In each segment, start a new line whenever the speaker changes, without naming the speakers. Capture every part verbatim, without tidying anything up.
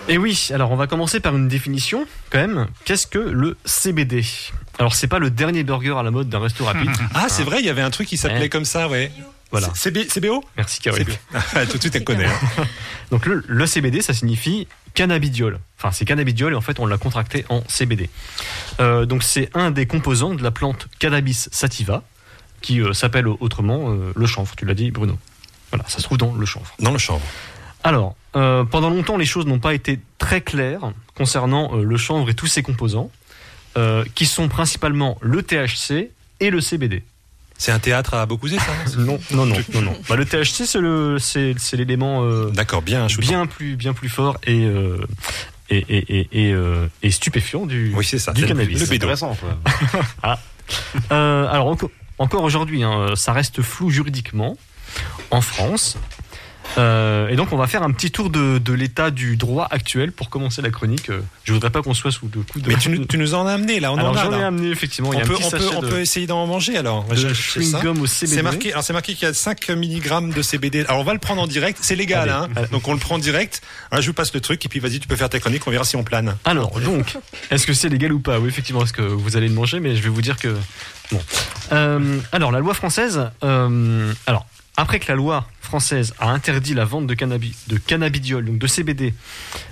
Et oui, alors on va commencer par une définition quand même. Qu'est-ce que le C B D ? Alors c'est pas le dernier burger à la mode d'un resto rapide.
Ah c'est vrai, il y avait un truc qui s'appelait ouais. comme ça, ouais.
Voilà.
C B, C B O ?
Merci Caroline.
Tout de suite elle connaît. Hein.
Donc le, le C B D, ça signifie cannabidiol. Enfin c'est cannabidiol et en fait on l'a contracté en C B D. Euh, donc c'est un des composants de la plante Cannabis sativa qui euh, s'appelle autrement euh, le chanvre. Tu l'as dit Bruno. Voilà, ça se trouve dans le chanvre.
Dans le chanvre.
Alors, euh, pendant longtemps, les choses n'ont pas été très claires concernant euh, le chanvre et tous ses composants, euh, qui sont principalement le T H C et le C B D.
C'est un théâtre à Beaucouzé, ça ?
Non, non, non, non, non. Bah, le T H C, c'est le, c'est, c'est l'élément euh,
D'accord, bien,
bien plus, bien plus fort et euh, et et et, et, euh, et stupéfiant du,
oui, c'est ça,
du
c'est
cannabis.
Le, le
c'est intéressant, quoi.
ah. euh, alors encore, encore aujourd'hui, hein, ça reste flou juridiquement en France. Euh, et donc on va faire un petit tour de, de l'état du droit actuel pour commencer la chronique. Je voudrais pas qu'on soit sous le coup de...
Mais tu, tu nous en as amené là, on
alors,
en a
j'en
là.
ai amené effectivement.
On,
il y a
peut,
un petit
on, peut, on
de,
peut essayer d'en manger alors.
De chewing-gum au C B D.
C'est marqué, alors c'est marqué qu'il y a cinq milligrammes de C B D. Alors on va le prendre en direct, c'est légal,
allez,
hein.
allez.
Donc on le prend en direct. Alors, je vous passe le truc et puis vas-y, tu peux faire ta chronique, on verra si on plane.
Alors donc, est-ce que c'est légal ou pas ? Oui, effectivement, est-ce que vous allez le manger ? Mais je vais vous dire que bon. Euh, alors la loi française, euh, alors. Après que la loi française a interdit la vente de, cannabis, de cannabidiol, donc de C B D,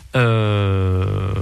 euh,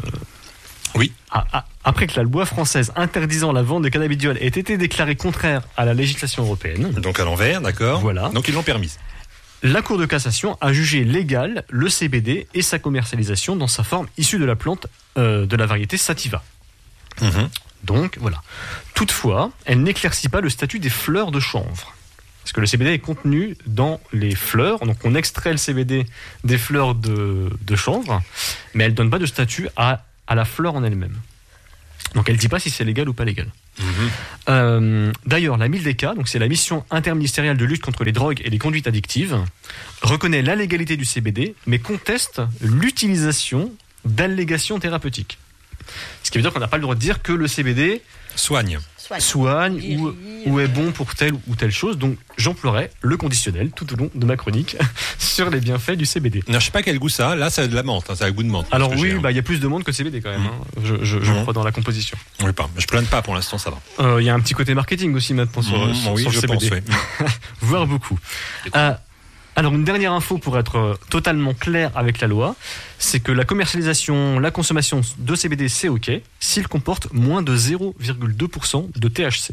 oui.
A, a, après que la loi française interdisant la vente de cannabidiol ait été déclarée contraire à la législation européenne,
donc à l'envers, d'accord.
Voilà.
Donc ils l'ont permise.
La Cour de cassation a jugé légal le C B D et sa commercialisation dans sa forme issue de la plante euh, de la variété sativa.
Mmh.
Donc voilà. Toutefois, elle n'éclaircit pas le statut des fleurs de chanvre. Parce que le C B D est contenu dans les fleurs, donc on extrait le C B D des fleurs de, de chanvre, mais elle ne donne pas de statut à, à la fleur en elle-même. Donc elle ne dit pas si c'est légal ou pas légal.
Mmh.
Euh, d'ailleurs, la MILDECA, donc c'est la mission interministérielle de lutte contre les drogues et les conduites addictives, reconnaît la légalité du C B D, mais conteste l'utilisation d'allégations thérapeutiques. Ce qui veut dire qu'on n'a pas le droit de dire que le C B D
soigne.
soigne, soigne ou, ou est bon pour telle ou telle chose. Donc j'emploierai le conditionnel tout au long de ma chronique sur les bienfaits du C B D.
Non, je sais pas quel goût ça a. Là, ça a de la menthe, hein, ça a le goût de menthe.
Alors oui, bah il y a plus de menthe que C B D quand même. Mmh. Hein. Je, je, je mmh. crois dans la composition.
Oui, pas. Je plains pas pour l'instant, ça va.
Il euh, y a un petit côté marketing aussi maintenant sur,
mmh,
sur,
oui,
sur le
je
C B D.
pense, oui.
Voire beaucoup. Euh, Alors une dernière info pour être totalement clair avec la loi, c'est que la commercialisation, la consommation de C B D c'est ok s'il comporte moins de zéro virgule deux pour cent de T H C.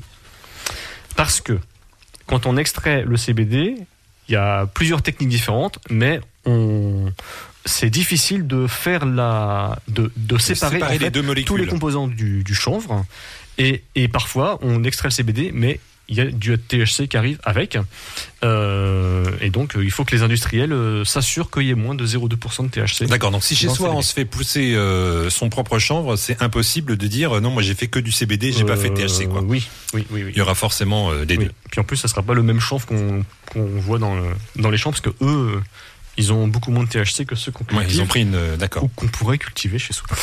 Parce que quand on extrait le C B D, il y a plusieurs techniques différentes, mais on, c'est difficile de faire la, de, de séparer,
séparer
en fait,
les deux molécules.
Tous les composants du, du chanvre, et, et parfois on extrait le C B D, mais il y a du T H C qui arrive avec, euh, et donc euh, il faut que les industriels euh, s'assurent qu'il y ait moins de zéro virgule deux pour cent de T H C.
D'accord, donc si chez soi on se fait pousser euh, son propre chanvre, c'est impossible de dire euh, non, moi j'ai fait que du C B D, j'ai euh, pas fait de T H C, quoi.
Oui, oui, oui, oui.
Il y aura forcément euh, des
oui.
deux.
Puis en plus, ça sera pas le même chanvre qu'on, qu'on voit dans, le, dans les champs, parce que eux, ils ont beaucoup moins de T H C que ceux qu'on cultive.
Ouais, ils ont pris une, euh, d'accord.
Ou qu'on pourrait cultiver chez soi.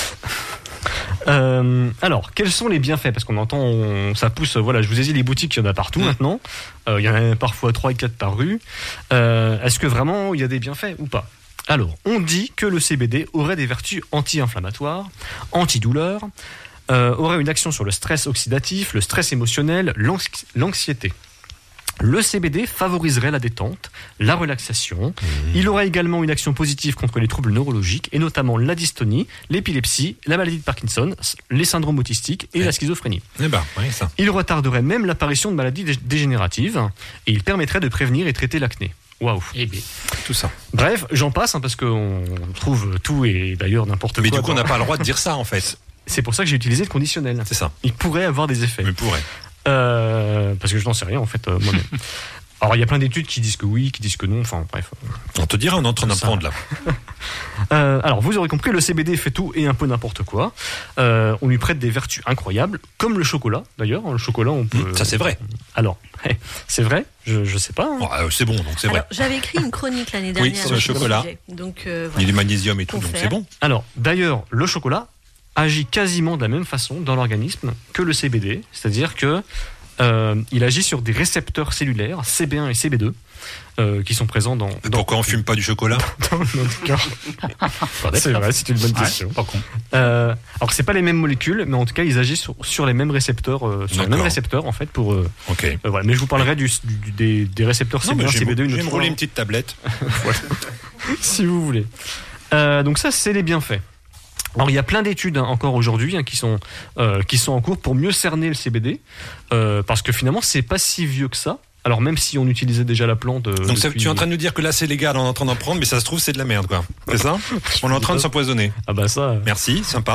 Euh, alors, quels sont les bienfaits ? Parce qu'on entend, on, ça pousse. Voilà, je vous ai dit les boutiques, il y en a partout mmh. maintenant. Euh, il y en a parfois trois et quatre par rue. Euh, est-ce que vraiment il y a des bienfaits ou pas ? Alors, on dit que le C B D aurait des vertus anti-inflammatoires, antidouleurs, euh, aurait une action sur le stress oxydatif, le stress émotionnel, l'anxi- l'anxiété. Le C B D favoriserait la détente, la relaxation. Mmh. Il aurait également une action positive contre les troubles neurologiques, et notamment la dystonie, l'épilepsie, la maladie de Parkinson, les syndromes autistiques et, et la schizophrénie.
Eh ben, oui, ça.
Il retarderait même l'apparition de maladies dé- dégénératives, et il permettrait de prévenir et traiter l'acné. Waouh.
Eh bien, tout ça.
Bref, j'en passe, hein, parce qu'on trouve tout et d'ailleurs n'importe quoi.
Mais du coup, on n'a pas le droit de dire ça, en fait.
C'est pour ça que j'ai utilisé le conditionnel.
C'est ça.
Il pourrait avoir des effets.
Il pourrait.
Euh, parce que je n'en sais rien en fait euh, moi-même. Alors il y a plein d'études qui disent que oui, qui disent que non, enfin bref.
On te dira, on est en train d'apprendre là.
euh, alors vous aurez compris, le C B D fait tout et un peu n'importe quoi. Euh, on lui prête des vertus incroyables, comme le chocolat d'ailleurs. Le chocolat on peut...
Mmh, ça c'est vrai.
Alors, c'est vrai, je, je sais pas. Hein.
Oh, euh, c'est bon, donc c'est
Alors,
vrai.
j'avais écrit une chronique l'année dernière.
Oui, sur le chocolat.
Donc, euh, voilà.
Il y a du magnésium et tout, donc
faire.
c'est bon.
Alors d'ailleurs, le chocolat agit quasiment de la même façon dans l'organisme que le C B D, c'est-à-dire que euh, il agit sur des récepteurs cellulaires C B un et C B deux euh, qui sont présents dans. dans
Pourquoi on fume pas du chocolat?
dans notre corps. C'est vrai, c'est une bonne question.
Ouais, pas con.
Euh, alors c'est pas les mêmes molécules, mais en tout cas ils agissent sur, sur les mêmes récepteurs, euh, sur les mêmes récepteurs en fait pour. Euh,
Ok.
euh, voilà. Mais je vous parlerai du, du- des, des récepteurs
Non,
C B un,
mais je
C B deux
vais
une
me
autre
rouler
fois,
une petite tablette.
si vous voulez. Euh, donc ça c'est les bienfaits. Alors il y a plein d'études hein, encore aujourd'hui hein, qui sont euh, qui sont en cours pour mieux cerner le C B D euh, parce que finalement c'est pas si vieux que ça. Alors même si on utilisait déjà la plante. Euh,
Donc ça,
depuis...
tu es en train de nous dire que là c'est légal, on est en train d'en prendre, mais ça se trouve c'est de la merde quoi. C'est ça? On est en train de s'empoisonner.
Ah bah ça.
Merci, sympa.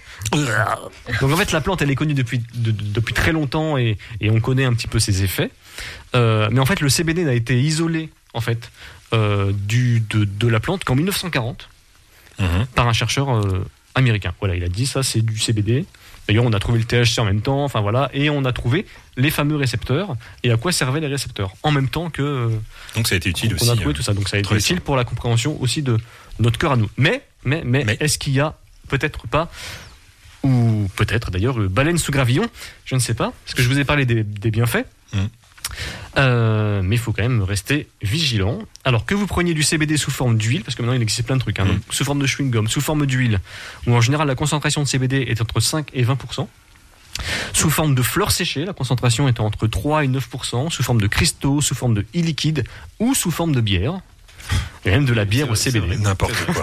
Donc en fait la plante elle est connue depuis de, de, depuis très longtemps et, et on connaît un petit peu ses effets. Euh, mais en fait le C B D n'a été isolé en fait euh, du de, de la plante qu'en mille neuf cent quarante
Mhm.
par un chercheur euh, américain. Voilà, il a dit ça c'est du C B D. D'ailleurs on a trouvé le T H C en même temps. Enfin voilà, et on a trouvé les fameux récepteurs et à quoi servaient les récepteurs en même temps que euh,
Donc ça a été utile
on
aussi.
a trouvé
hein.
tout ça. Donc ça a été
Très
utile
simple.
pour la compréhension aussi de notre cœur à nous. Mais mais mais,
Mais.
est-ce qu'il y a peut-être pas ou peut-être d'ailleurs euh, baleine sous gravillon, je ne sais pas, parce que je vous ai parlé des, des bienfaits.
Mm.
Euh, mais il faut quand même rester vigilant. Alors que vous preniez du C B D sous forme d'huile, parce que maintenant il existe plein de trucs, hein,
Mm.
donc, sous forme de chewing-gum, sous forme d'huile, où en général la concentration de C B D est entre cinq et vingt pour cent. Sous forme de fleurs séchées, la concentration est entre trois et neuf pour cent. Sous forme de cristaux, sous forme de e-liquide ou sous forme de bière. Et même de la bière au C B D.
N'importe quoi.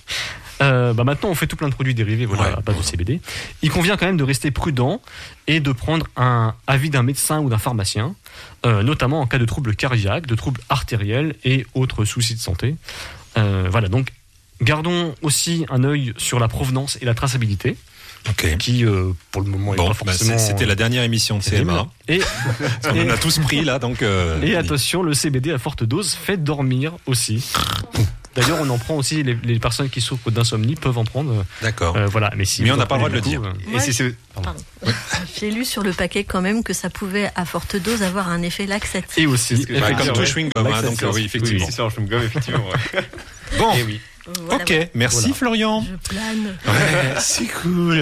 Euh, bah maintenant on fait tout plein de produits dérivés voilà,
Ouais.
à base de C B D. Il convient quand même de rester prudent et de prendre un avis d'un médecin ou d'un pharmacien, euh, notamment en cas de troubles cardiaques, de troubles artériels et autres soucis de santé. Euh, voilà, donc gardons aussi un œil sur la provenance et la traçabilité,
Ok.
qui euh, pour le moment est
Bon,
pas
bah,
forcément.
c'est- c'était la dernière émission de C M A.
Et,
On
et,
en a tous pris là, donc. euh,
et attention, le C B D à forte dose fait dormir aussi. D'ailleurs, on en prend aussi, les, les personnes qui souffrent d'insomnie peuvent en prendre.
D'accord.
Euh, voilà, mais si
Mais
vous
on n'a
en
pas le droit de le
prenez
dire.
beaucoup, euh,
Moi,
et si c'est-
Pardon. J'ai lu sur le paquet quand même que ça pouvait à forte dose avoir un effet laxatif.
Et aussi,
C'est ce que-
Bah, comme
effectivement,
tout
ouais.
chewing-gum, hein, donc euh, oui, effectivement.
C'est sur le chewing-gum, effectivement. ouais.
Bon,
Eh oui.
Voilà,
ok, merci
Voilà.
Florian.
Je plane.
Ouais, c'est cool.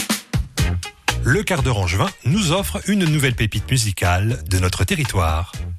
Le quart d'heure angevin nous offre une nouvelle pépite musicale de notre territoire.